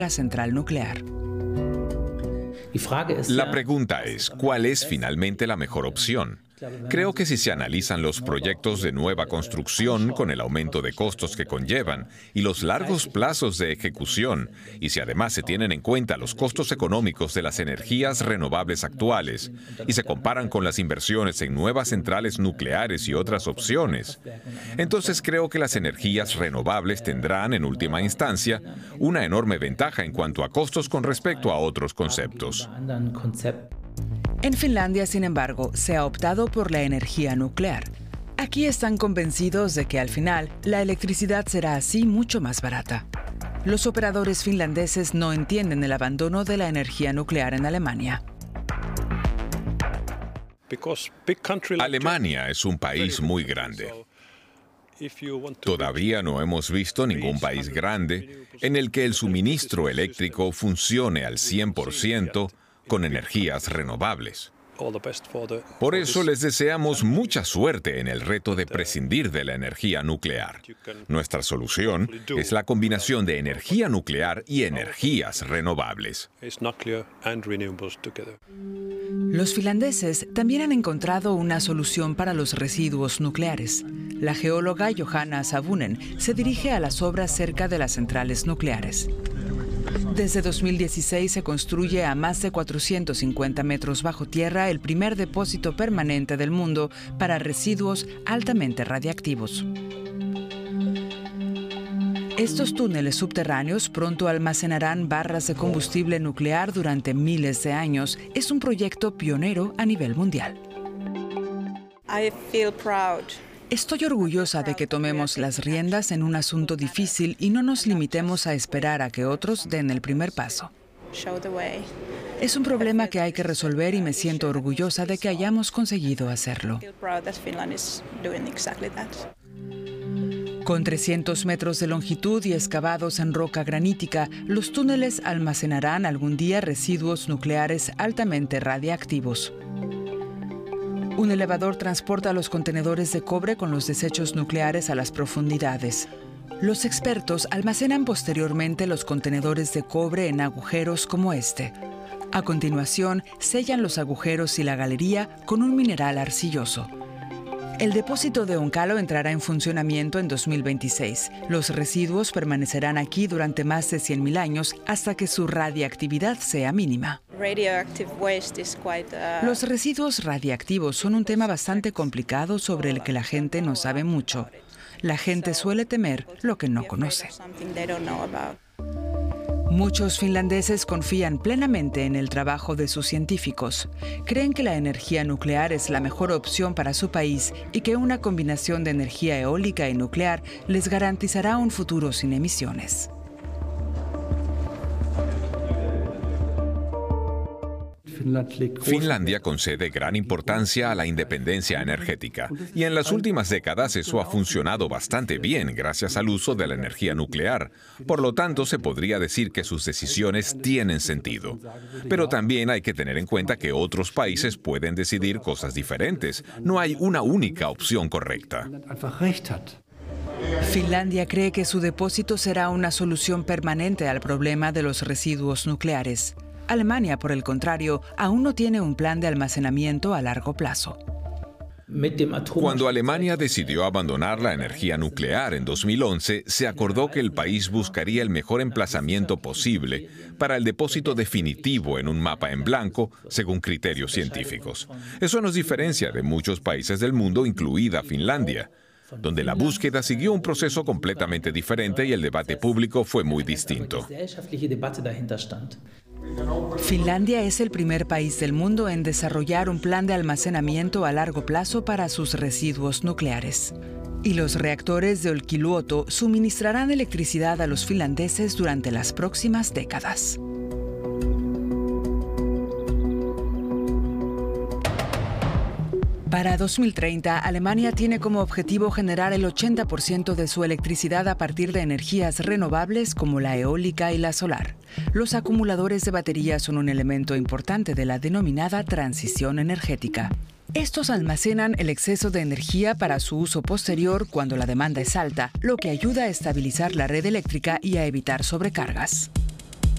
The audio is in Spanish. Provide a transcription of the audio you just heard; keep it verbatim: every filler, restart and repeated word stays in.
la central nuclear. La pregunta es, ¿cuál es finalmente la mejor opción? Creo que si se analizan los proyectos de nueva construcción con el aumento de costos que conllevan y los largos plazos de ejecución, y si además se tienen en cuenta los costos económicos de las energías renovables actuales y se comparan con las inversiones en nuevas centrales nucleares y otras opciones, entonces creo que las energías renovables tendrán, en última instancia, una enorme ventaja en cuanto a costos con respecto a otros conceptos. En Finlandia, sin embargo, se ha optado por la energía nuclear. Aquí están convencidos de que al final la electricidad será así mucho más barata. Los operadores finlandeses no entienden el abandono de la energía nuclear en Alemania. Alemania es un país muy grande. Todavía no hemos visto ningún país grande en el que el suministro eléctrico funcione al cien por ciento con energías renovables. Por eso les deseamos mucha suerte en el reto de prescindir de la energía nuclear. Nuestra solución es la combinación de energía nuclear y energías renovables. Los finlandeses también han encontrado una solución para los residuos nucleares. La geóloga Johanna Savunen se dirige a las obras cerca de las centrales nucleares. Desde dos mil dieciséis se construye a más de cuatrocientos cincuenta metros bajo tierra el primer depósito permanente del mundo para residuos altamente radiactivos. Estos túneles subterráneos pronto almacenarán barras de combustible nuclear durante miles de años. Es un proyecto pionero a nivel mundial. I feel proud. Estoy orgullosa de que tomemos las riendas en un asunto difícil y no nos limitemos a esperar a que otros den el primer paso. Es un problema que hay que resolver y me siento orgullosa de que hayamos conseguido hacerlo. Con trescientos metros de longitud y excavados en roca granítica, los túneles almacenarán algún día residuos nucleares altamente radiactivos. Un elevador transporta los contenedores de cobre con los desechos nucleares a las profundidades. Los expertos almacenan posteriormente los contenedores de cobre en agujeros como este. A continuación, sellan los agujeros y la galería con un mineral arcilloso. El depósito de Onkalo entrará en funcionamiento en dos mil veintiséis. Los residuos permanecerán aquí durante más de cien mil años hasta que su radiactividad sea mínima. Los residuos radiactivos son un tema bastante complicado sobre el que la gente no sabe mucho. La gente suele temer lo que no conoce. Muchos finlandeses confían plenamente en el trabajo de sus científicos. Creen que la energía nuclear es la mejor opción para su país y que una combinación de energía eólica y nuclear les garantizará un futuro sin emisiones. Finlandia concede gran importancia a la independencia energética y en las últimas décadas eso ha funcionado bastante bien gracias al uso de la energía nuclear. Por lo tanto, se podría decir que sus decisiones tienen sentido. Pero también hay que tener en cuenta que otros países pueden decidir cosas diferentes. No hay una única opción correcta. Finlandia cree que su depósito será una solución permanente al problema de los residuos nucleares. Alemania, por el contrario, aún no tiene un plan de almacenamiento a largo plazo. Cuando Alemania decidió abandonar la energía nuclear en dos mil once, se acordó que el país buscaría el mejor emplazamiento posible para el depósito definitivo en un mapa en blanco, según criterios científicos. Eso nos diferencia de muchos países del mundo, incluida Finlandia, donde la búsqueda siguió un proceso completamente diferente y el debate público fue muy distinto. Finlandia es el primer país del mundo en desarrollar un plan de almacenamiento a largo plazo para sus residuos nucleares. Y los reactores de Olkiluoto suministrarán electricidad a los finlandeses durante las próximas décadas. Para dos mil treinta, Alemania tiene como objetivo generar el ochenta por ciento de su electricidad a partir de energías renovables como la eólica y la solar. Los acumuladores de baterías son un elemento importante de la denominada transición energética. Estos almacenan el exceso de energía para su uso posterior cuando la demanda es alta, lo que ayuda a estabilizar la red eléctrica y a evitar sobrecargas.